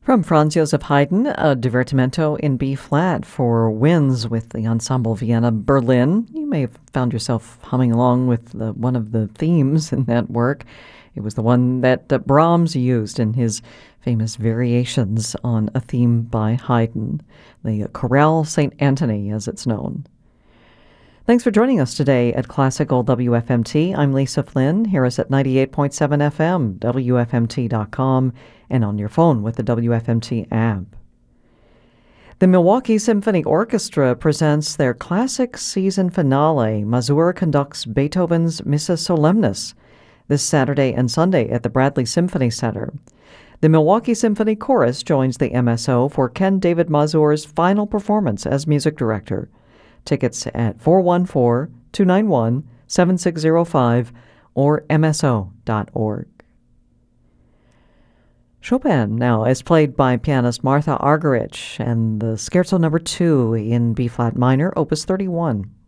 From Franz Joseph Haydn, a Divertimento in B flat for winds with the Ensemble Vienna Berlin. You may have found yourself humming along with one of the themes in that work. It was the one that Brahms used in his famous variations on a theme by Haydn, the Chorale St. Anthony, as it's known. Thanks for joining us today at Classical WFMT. I'm Lisa Flynn. Hear us at 98.7 FM, WFMT.com, and on your phone with the WFMT app. The Milwaukee Symphony Orchestra presents their classic season finale. Mazur conducts Beethoven's Missa Solemnis this Saturday and Sunday at the Bradley Symphony Center. The Milwaukee Symphony Chorus joins the MSO for Ken David Mazur's final performance as music director. Tickets at 414-291-7605 or mso.org. Chopin now is played by pianist Martha Argerich and the Scherzo No. 2 in B-flat minor, Opus 31.